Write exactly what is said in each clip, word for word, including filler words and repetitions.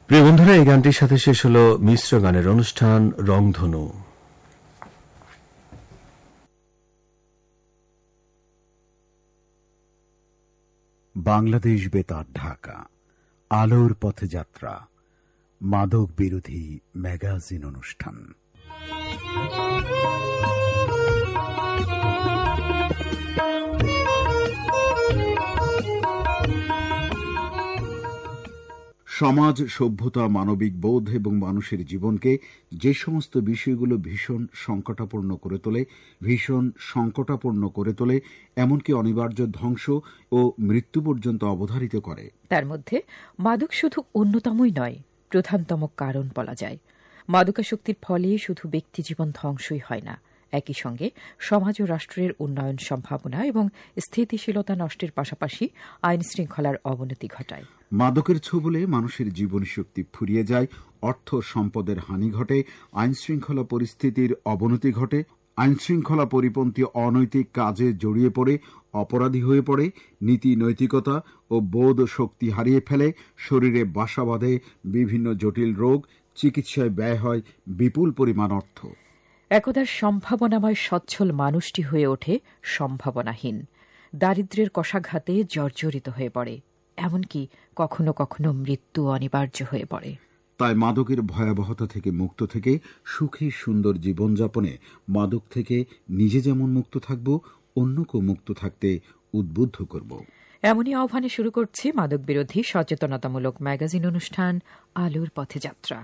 প্রিয় বন্ধুরা, এই গানটির সাথে শেষ হল মিশ্র গানের অনুষ্ঠান রংধনু। বাংলাদেশ বেতার ঢাকা, আলোর পথে যাত্রা, মাদক বিরোধী ম্যাগাজিন অনুষ্ঠান। সমাজ, সভ্যতা, মানবিক বোধ এবং মানুষের জীবনকে যে সমস্ত বিষয়গুলো ভীষণ সংকটাপন্ন করে তোলে ভীষণ সংকটাপন্ন করে তোলে এমনকি অনিবার্য ধ্বংস ও মৃত্যু পর্যন্ত অবধারিত করে, তার মধ্যে মাদক শুধু অন্যতমই নয়, প্রধানতম কারণ বলা যায়। মাদকাসক্তির ফলে শুধু ব্যক্তি জীবন ধ্বংসই হয় না, একই সঙ্গে সমাজ ও রাষ্ট্রের উন্নয়ন সম্ভাবনা এবং স্থিতিশীলতা নষ্টের পাশাপাশি আইন শৃঙ্খলার অবনতি ঘটায়। মাদকের ছোবলে মানুষের জীবনী শক্তি ফুরিয়ে যায়, অর্থ সম্পদের হানি ঘটে, আইন শৃঙ্খলা পরিস্থিতির অবনতি ঘটে, আইন শৃঙ্খলা পরিপন্থী অনৈতিক কাজে জড়িয়ে পড়ে অপরাধী হয়ে পড়ে, নীতি নৈতিকতা ও বোধ শক্তি হারিয়ে ফেলে, শরীরে বাসা বাঁধে বিভিন্ন জটিল রোগ, চিকিৎসায় ব্যয় হয় বিপুল পরিমাণ অর্থ। একদা সম্ভাবনাময় সচ্ছল মানুষটি হয়ে ওঠে সম্ভাবনাহীন, দারিদ্র্যের কষাঘাতে জর্জরিত হয়ে পড়ে, এমনকি কখনো কখনো মৃত্যু অনিবার্য হয়ে পড়ে। তাই মাদকের ভয়াবহতা থেকে মুক্ত থেকে সুখী সুন্দর জীবনযাপনে মাদক থেকে নিজে যেমন মুক্ত থাকব, অন্যকেও মুক্ত থাকতে উদ্বুদ্ধ করব। এমনই আহ্বানে শুরু করছি মাদক বিরোধী সচেতনতামূলক ম্যাগাজিন অনুষ্ঠান আলোর পথে যাত্রা।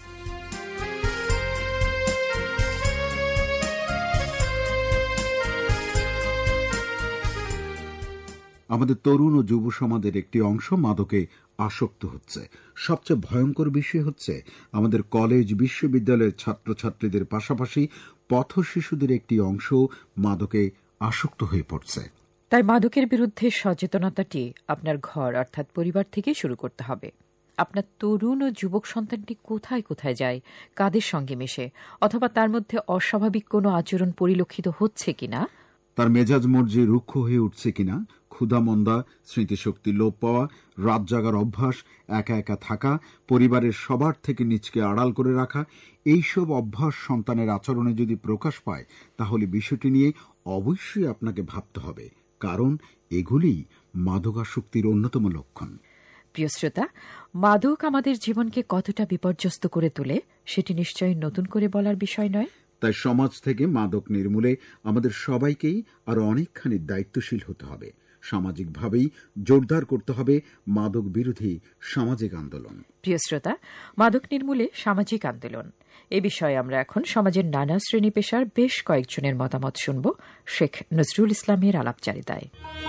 আমাদের তরুণ ও যুব সমাজের একটি অংশ মাদকে আসক্ত হচ্ছে। সবচেয়ে ভয়ঙ্কর বিষয় হচ্ছে আমাদের কলেজ বিশ্ববিদ্যালয়ের ছাত্রছাত্রীদের পাশাপাশি পথ শিশুদের একটি অংশ মাদকে আসক্ত হয়ে পড়ছে। তাই মাদকের বিরুদ্ধে সচেতনতাটি আপনার ঘর অর্থাৎ পরিবার থেকেই শুরু করতে হবে। আপনার তরুণ ও যুবক সন্তানটি কোথায় কোথায় যায়, কাদের সঙ্গে মেশে, অথবা তার মধ্যে অস্বাভাবিক কোনো আচরণ পরিলক্ষিত হচ্ছে কিনা, তার মেজাজ মর্জি রুক্ষ হয়ে উঠছে কিনা, ক্ষুধামন্দা, স্মৃতিশক্তি লোপ পাওয়া, রাত জাগার অভ্যাস, একা একা থাকা, পরিবারের সবার থেকে নিজকে আড়াল করে রাখা, এইসব অভ্যাস সন্তানের আচরণে যদি প্রকাশ পায় তাহলে বিষয়টি নিয়ে অবশ্যই আপনাকে ভাবতে হবে, কারণ এগুলি মাদকাসক্তির অন্যতম লক্ষণ। প্রিয় শ্রোতা, মাদক আমাদের জীবনকে কতটা বিপর্যস্ত করে তোলে সেটি নিশ্চয়ই নতুন করে বলার বিষয় নয়। তাই সমাজ থেকে মাদক নির্মূলে আমাদের সবাইকেই আরো অনেকখানি দায়িত্বশীল হতে হবে। সামাজিকভাবেই জোরদার করতে হবে মাদক বিরোধী সামাজিক আন্দোলন। প্রিয় শ্রোতা, মাদক নির্মূলে সামাজিক আন্দোলন এ বিষয়ে আমরা এখন সমাজের নানা শ্রেণী পেশার বেশ কয়েকজনের মতামত শুনব শেখ নজরুল ইসলামের আলাপচারিতায়।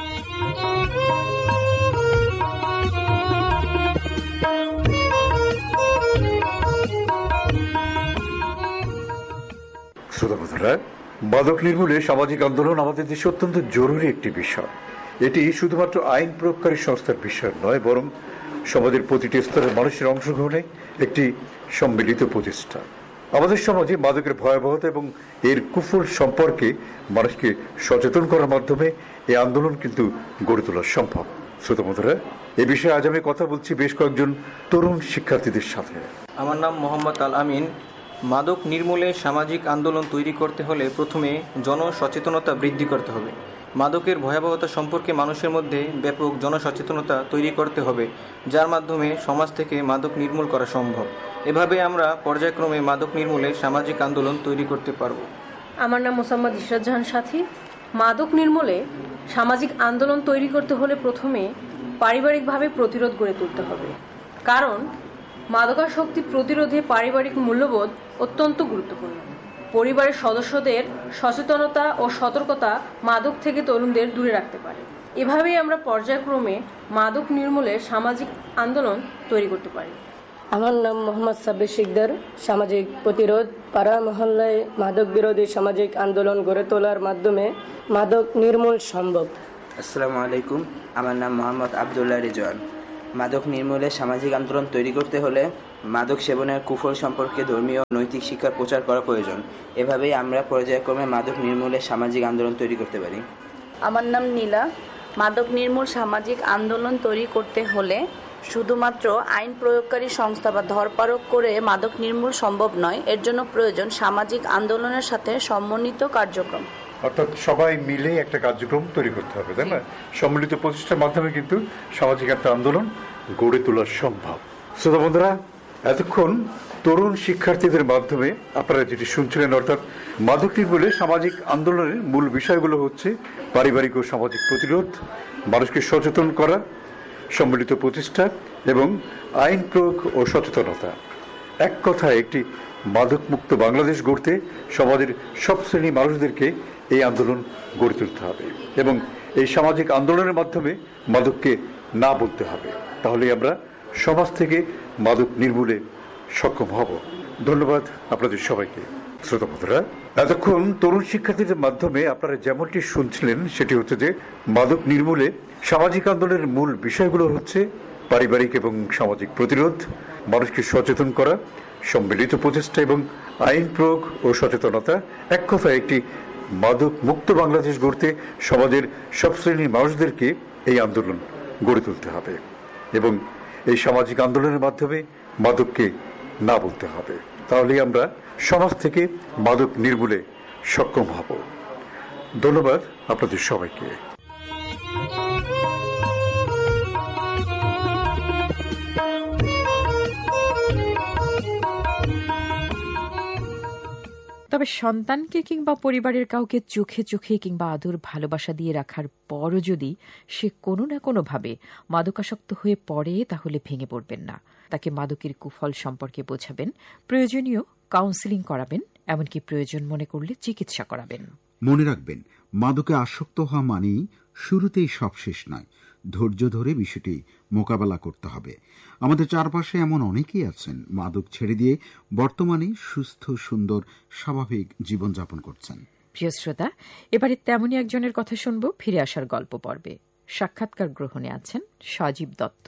মাদক নির্মূলে সামাজিক আন্দোলন আমাদের দেশে অত্যন্ত জরুরি একটি বিষয়। এটি শুধুমাত্র আইন প্রয়োগকারী সংস্থার বিষয় নয়, বরং সমাজের প্রতিটি স্তরের মানুষের অংশগ্রহণে একটি সম্মিলিত প্রচেষ্টা। আমাদের সমাজে মাদকের ভয়াবহতা এবং এর কুফল সম্পর্কে মানুষকে সচেতন করার মাধ্যমে এই আন্দোলন কিন্তু গড়ে তোলা সম্ভব। শ্রোতা বন্ধুরা, এ বিষয়ে আজ আমি কথা বলছি বেশ কয়েকজন তরুণ শিক্ষার্থীদের সাথে। আমার নাম মোহাম্মদ আল আমিন। মাদক নির্মূলে সামাজিক আন্দোলন তৈরি করতে হলে প্রথমে জনসচেতনতা বৃদ্ধি করতে হবে। মাদকের ভয়াবহতা সম্পর্কে মানুষের মধ্যে ব্যাপক জনসচেতনতা তৈরি করতে হবে, যার মাধ্যমে সমাজ থেকে মাদক নির্মূল করা সম্ভব। এভাবে আমরা পর্যায়ক্রমে মাদক নির্মূলে সামাজিক আন্দোলন তৈরি করতে পারব। আমার নাম মোসাম্মদ ইশরাত জাহান সাথী। মাদক নির্মূলে সামাজিক আন্দোলন তৈরি করতে হলে প্রথমে পারিবারিকভাবে প্রতিরোধ গড়ে তুলতে হবে, কারণ মাদকাসক্তি প্রতিরোধে পারিবারিক মূল্যবোধ অত্যন্ত গুরুত্বপূর্ণ। পরিবারের সদস্যদের সচেতনতা ও সতর্কতা মাদক থেকে তরুণদের দূরে রাখতে পারে। এভাবেই আমরা পর্যায়ক্রমে মাদক নির্মূলে সামাজিক আন্দোলন তৈরি করতে পারি। আমার নাম মোহাম্মদ সাব্বির শিকদার। সামাজিক প্রতিরোধ, পাড়া মহল্লায় মাদক বিরোধী সামাজিক আন্দোলন গড়ে তোলার মাধ্যমে মাদক নির্মূল সম্ভব। আসসালামু আলাইকুম, আমার নাম মোহাম্মদ আবদুল্লাহ রিজওয়ান। মাদক নির্মূলে সামাজিক আন্দোলন তৈরি করতে হলে মাদক সেবনের কুফল সম্পর্কে ধর্মীয় নৈতিক শিক্ষার প্রচার করা প্রয়োজন। এভাবেই আমরা পর্যায়ক্রমে মাদক নির্মূলে সামাজিক আন্দোলন তৈরি করতে পারি। আমার নাম নীলা। মাদক নির্মূল সামাজিক আন্দোলন তৈরি করতে হলে শুধুমাত্র আইন প্রয়োগকারী সংস্থা বা ধরপারক করে মাদক নির্মূল সম্ভব নয়, এর জন্য প্রয়োজন সামাজিক আন্দোলনের সাথে সমন্বিত কার্যক্রম। অর্থাৎ সবাই মিলে একটা কার্যক্রম তৈরি করতে হবে, তাই না? সম্মিলিত প্রচেষ্টার মাধ্যমে কিন্তু সামাজিক একটা আন্দোলন গড়ে তোলা সম্ভব। শ্রোতা বন্ধুরা, এতক্ষণ তরুণ শিক্ষার্থীদের মাধ্যমে আপনারা যেটি শুনছিলেন, অর্থাৎ মাদক নির্মূলে সামাজিক আন্দোলনের মূল বিষয়গুলো হচ্ছে পারিবারিক ও সামাজিক প্রতিরোধ, মানুষকে সচেতন করা, সম্মিলিত প্রচেষ্টা এবং আইন প্রয়োগ ও সচেতনতা। এক কথায় একটি মাদক মুক্ত বাংলাদেশ গড়তে সমাজের সব শ্রেণী মানুষদেরকে এই আন্দোলন গড়ে তুলতে হবে এবং এই সামাজিক আন্দোলনের মাধ্যমে মাদককে না বলতে হবে। তাহলে আমরা সমাজ থেকে মাদক নির্মূলে সক্ষম হব। ধন্যবাদ আপনাদের সবাইকে। শ্রোতা বন্ধুরা, এতক্ষণ তরুণ শিক্ষার্থীদের মাধ্যমে আপনারা যেমনটি শুনছিলেন সেটি হচ্ছে যে মাদক নির্মূলে সামাজিক আন্দোলনের মূল বিষয়গুলো হচ্ছে পারিবারিক এবং সামাজিক প্রতিরোধ, মানুষকে সচেতন করা, সম্মিলিত প্রচেষ্টা এবং আইন প্রয়োগ ও সচেতনতা। এক কথায় একটি মাদক মুক্ত বাংলাদেশ গড়তে সমাজের সব শ্রেণীর মানুষদেরকে এই আন্দোলন গড়ে তুলতে হবে এবং এই সামাজিক আন্দোলনের মাধ্যমে মাদককে না বলতে হবে। তাহলেই আমরা সমাজ থেকে মাদক নির্মূলে সক্ষম হব। ধন্যবাদ আপনাদের সবাইকে। তবে সন্তানকে কিংবা পরিবারের কাউকে চোখে চোখে কিংবা আদর ভালোবাসা দিয়ে রাখার পরও যদি সে কোনো না কোনোভাবে মাদকাসক্ত হয়ে পড়ে, তাহলে ভেঙে পড়বেন না। তাকে মাদকের কুফল সম্পর্কে বোঝাবেন, প্রয়োজনীয় কাউন্সেলিং করাবেন, এমনকি প্রয়োজন মনে করলে চিকিৎসা করাবেন। মনে রাখবেন, মাদকে আসক্ত হওয়া মানেই শুরুতেই সব শেষ নয়। ধৈর্য ধরে বিষয়টি মোকাবেলা করতে হবে। আমাদের চারপাশে এমন অনেকেই আছেন মাদক ছেড়ে দিয়ে বর্তমানে সুস্থ সুন্দর স্বাভাবিক জীবনযাপন করছেন। প্রিয় শ্রোতা, এবারে তেমনই একজনের কথা শুনব ফিরে আসার গল্প পর্বে। সাক্ষাৎকার গ্রহণে আছেন সজীব দত্ত।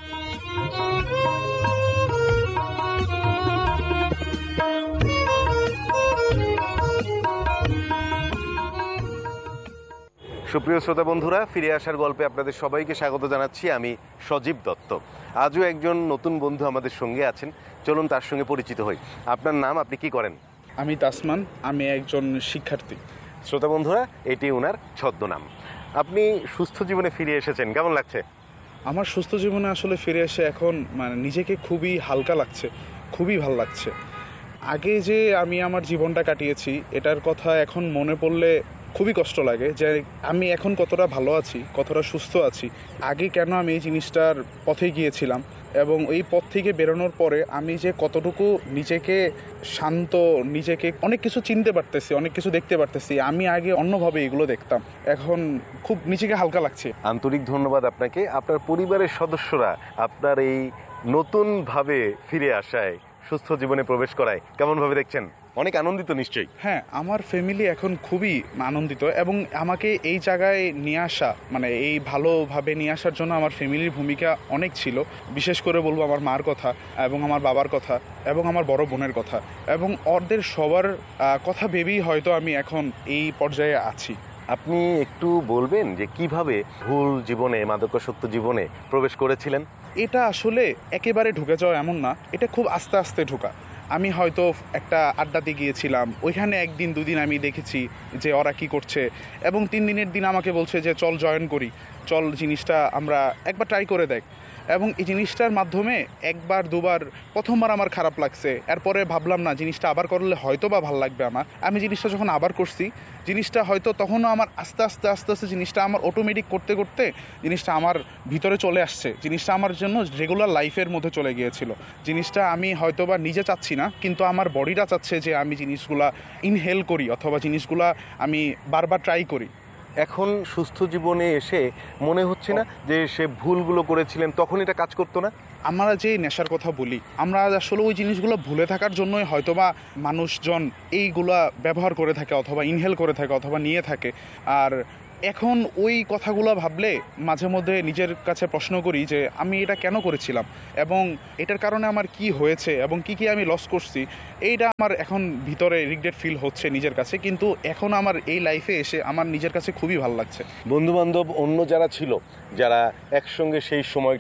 সুপ্রিয় শ্রোতা বন্ধুরা, ফিরে আসার গল্পে আপনাদের সবাইকে স্বাগত জানাচ্ছি। আমি সজীব দত্ত। আজও একজন নতুন বন্ধু আমাদের সঙ্গে আছেন, চলুন তার সঙ্গে পরিচিত হই। আপনার নাম, আপনি কি করেন? আমি তাসমান, আমি একজন শিক্ষার্থী। শ্রোতা বন্ধুরা, এটি ওনার ছদ্মনাম। আপনি সুস্থ জীবনে ফিরে এসেছেন, কেমন লাগছে? আমার সুস্থ জীবনে আসলে ফিরে এসে এখন মানে নিজেকে খুবই হালকা লাগছে, খুবই ভাল লাগছে। আগে যে আমি আমার জীবনটা কাটিয়েছি এটার কথা এখন মনে পড়লে খুবই কষ্ট লাগে যে আমি এখন কতটা ভালো আছি, কতটা সুস্থ আছি। আগে কেন আমি এই জিনিসটার পথে গিয়েছিলাম এবং এই পথ থেকে বেরোনোর পরে আমি যে কতটুকু নিজেকে শান্ত, নিজেকে অনেক কিছু চিনতে পারতেছি, অনেক কিছু দেখতে পারতেছি। আমি আগে অন্যভাবে এগুলো দেখতাম, এখন খুব নিজেকে হালকা লাগছে। আন্তরিক ধন্যবাদ আপনাকে। আপনার পরিবারের সদস্যরা আপনার এই নতুনভাবে ফিরে আসায়, সুস্থ জীবনে প্রবেশ করায় কেমন ভাবে দেখছেন? অনেক আনন্দিত নিশ্চয়ই? হ্যাঁ, আমার ফ্যামিলি এখন খুবই আনন্দিত এবং আমাকে এই জায়গায় নিয়ে আসা, মানে এই ভালোভাবে নিয়ে আসার জন্য আমার ফ্যামিলির ভূমিকা অনেক ছিল। বিশেষ করে বলবো আমার মার কথা এবং আমার বাবার কথা এবং আমার বড় বোনের কথা, এবং ওদের সবার কথা ভেবেই হয়তো আমি এখন এই পর্যায়ে আছি। আপনি একটু বলবেন যে কিভাবে ভুল জীবনে, মাদকাসক্ত জীবনে প্রবেশ করেছিলেন? এটা আসলে একেবারে ঢুকে যাওয়া এমন না, এটা খুব আস্তে আস্তে ঢোকা। আমি হয়তো একটা আড্ডাতে গিয়েছিলাম, ওইখানে একদিন দুদিন আমি দেখেছি যে ওরা কি করছে, এবং তিন দিনের দিন আমাকে বলছে যে চল জয়েন করি, চল জিনিসটা আমরা একবার ট্রাই করে দেখ। এবং এই জিনিসটার মাধ্যমে একবার দুবার, প্রথমবার আমার খারাপ লাগছে, এরপরে ভাবলাম না জিনিসটা আবার করলে হয়তো বা ভালো লাগবে আমার। আমি জিনিসটা যখন আবার করছি, জিনিসটা হয়তো তখনও আমার আস্তে আস্তে আস্তে আস্তে জিনিসটা আমার অটোমেটিক করতে করতে জিনিসটা আমার ভিতরে চলে আসছে। জিনিসটা আমার জন্য রেগুলার লাইফের মধ্যে চলে গিয়েছিল। জিনিসটা আমি হয়তো বা নিজে চাচ্ছি না, কিন্তু আমার বডিটা চাচ্ছে যে আমি জিনিসগুলা ইনহেল করি অথবা জিনিসগুলা আমি বারবার ট্রাই করি। এখন সুস্থ জীবনে এসে মনে হচ্ছে না যে সে ভুলগুলো করেছিলেন তখন এটা কাজ করতো না? আমরা যে নেশার কথা বলি, আমরা আসলে ওই জিনিসগুলো ভুলে থাকার জন্যই হয়তোবা মানুষজন এইগুলা ব্যবহার করে থাকে অথবা ইনহেল করে থাকে অথবা নিয়ে থাকে। আর এখন ওই কথাগুলো ভাবলে মাঝে মধ্যে নিজের কাছে প্রশ্ন করি যে আমি এটা কেন করেছিলাম এবং এটার কারণে আমার কি হয়েছে এবং কি কি আমি লস করছি। এইটা আমার এখন ভিতরে রিগ্রেট ফিল হচ্ছে নিজের কাছে, কিন্তু এখন আমার এই লাইফে এসে আমার নিজের কাছে খুবই ভালো লাগছে। বন্ধুবান্ধব অন্য যারা ছিল, যারা একসঙ্গে সেই সময়টা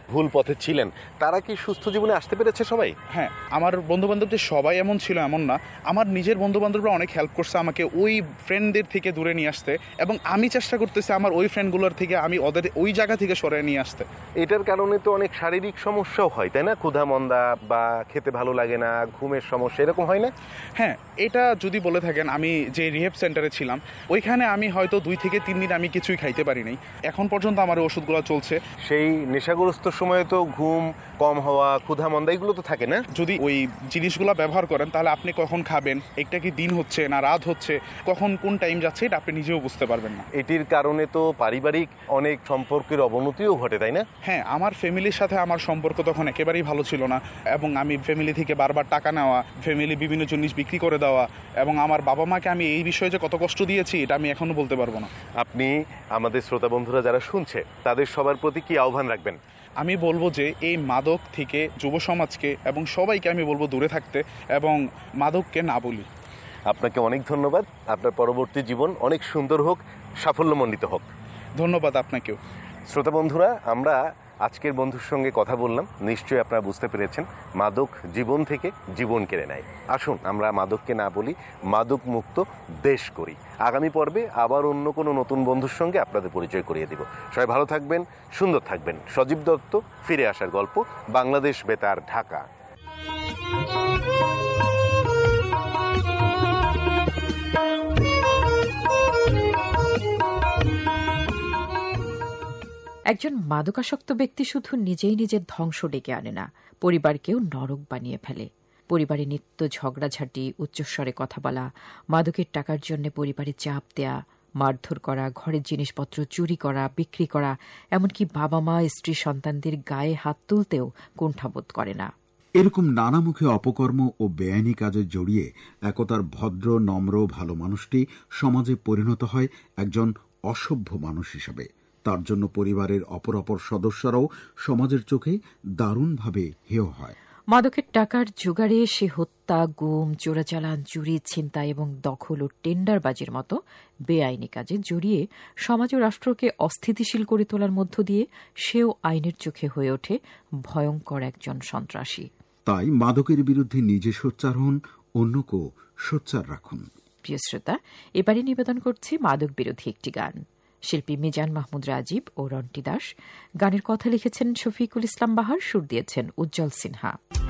ভুল পথে ছিলেন তারা কি সুস্থ জীবনে আসতে পেরেছে সবাই? হ্যাঁ, আমার বন্ধুবান্ধব যে সবাই এমন ছিল এমন না। আমার নিজের বন্ধুবান্ধবরা অনেক হেল্প করছে আমাকে ওই ফ্রেন্ডদের থেকে দূরে নিয়ে আসতে, এবং আমি চেষ্টা করতেছি আমার ওই ফ্রেন্ডগুলোর থেকে আমি ওদের ওই জায়গা থেকে সরিয়ে নিয়ে আসতে। এটার কারণে তো অনেক শারীরিক সমস্যাও হয়, তাই না? ক্ষুধা মন্দা বা খেতে ভালো লাগে না, ঘুমের সমস্যা, এরকম হয় না? হ্যাঁ, এটা যদি বলে থাকেন, আমি যে রিহেব সেন্টারে ছিলাম ওইখানে আমি হয়তো দুই থেকে তিন দিন আমি কিছুই খাইতে পারি নাই। এখন পর্যন্ত আমার ওষুধগুলো চলছে। সেই নেশাগ্রস্ত সময়ে তো ঘুম কম হওয়া, ক্ষুধা মন্দা এগুলো তো থাকে না? যদি ওই জিনিসগুলো ব্যবহার করেন তাহলে আপনি কখন খাবেন, একটা কি দিন হচ্ছে না রাত হচ্ছে, কখন কোন টাইম যাচ্ছে এটা আপনি নিজেও বুঝতে পারবেন না। এটির কারণে তো পারিবারিক অনেক সম্পর্কের অবনতিও ঘটে, তাই না? হ্যাঁ, আমার ফ্যামিলির সাথে আমার সম্পর্ক তখন একেবারেই ভালো ছিল না, এবং আমি ফ্যামিলি থেকে বারবার টাকা নেওয়া, ফ্যামিলি বিভিন্ন জিনিস বিক্রি করে দেওয়া, এবং আমার বাবা মাকে আমি এই বিষয়ে যে কত কষ্ট দিয়েছি এটা আমি এখনো বলতে পারবো না। আপনি আমাদের শ্রোতা বন্ধুরা যারা শুনছে তাদের সবার প্রতি কি আহ্বান রাখবেন? আমি বলবো যে এই মাদক থেকে যুব সমাজকে এবং সবাইকে আমি বলবো দূরে থাকতে এবং মাদককে না বলি। আপনাকে অনেক ধন্যবাদ। আপনার পরবর্তী জীবন অনেক সুন্দর হোক, সাফল্যমণ্ডিত হোক। ধন্যবাদ আপনাকেও। শ্রোতা বন্ধুরা, আমরা আজকের বন্ধুর সঙ্গে কথা বললাম। নিশ্চয়ই আপনারা বুঝতে পেরেছেন মাদক জীবন থেকে জীবন কেড়ে নেয়। আসুন আমরা মাদককে না বলি, মাদক মুক্ত দেশ করি। আগামী পর্বে আবার অন্য কোনো নতুন বন্ধুর সঙ্গে আপনাদের পরিচয় করিয়ে দিব। সবাই ভালো থাকবেন, সুন্দর থাকবেন। সজীব দত্ত, ফিরে আসার গল্প, বাংলাদেশ বেতার, ঢাকা। একজন মাদকাসক্ত ব্যক্তি শুধু নিজেই নিজের ধ্বংস ডেকে আনে না, পরিবারকেও নরক বানিয়ে ফেলে। পরিবারে নিত্য ঝগড়াঝাঁটি, উচ্চস্বরে কথা বলা, মাদকের টাকার জন্য পরিবারে চাপ দেয়া, মারধর করা, ঘরের জিনিসপত্র চুরি করা, বিক্রি করা, এমনকি বাবা মা স্ত্রী সন্তানদের গায়ে হাত তুলতেও কুণ্ঠাবোধ করে না। এরকম নানামুখী অপকর্ম ও বেআইনি কাজে জড়িয়ে একতার ভদ্র, নম্র, ভালো মানুষটি সমাজে পরিণত হয় একজন অসভ্য মানুষ হিসেবে। তার জন্য পরিবারের অপর অপর সদস্যরাও সমাজের চোখে দারুণভাবে হেয় হয়। মাদকের টাকার জোগাড়ে সে হত্যা, গুম, চোরাচালান, চুরি, ছিনতাই এবং দখল ও টেন্ডারবাজির মতো বেআইনি কাজে জড়িয়ে সমাজ ও রাষ্ট্রকে অস্থিতিশীল করে তোলার মধ্য দিয়ে সেও আইনের চোখে হয়ে ওঠে ভয়ঙ্কর একজন সন্ত্রাসী। তাই মাদকের বিরুদ্ধে নিজে সোচ্চার হন, অন্যকেও সোচ্চার রাখুন। প্রিয় শ্রোতা, এবারে নিবেদন করছি মাদক বিরোধী একটি গান। শিল্পী মিজান মাহমুদ রাজীব ও রন্টি দাস। গানের কথা লিখেছেন শফিকুল ইসলাম বাহার, সুর দিয়েছেন উজ্জ্বল সিনহা।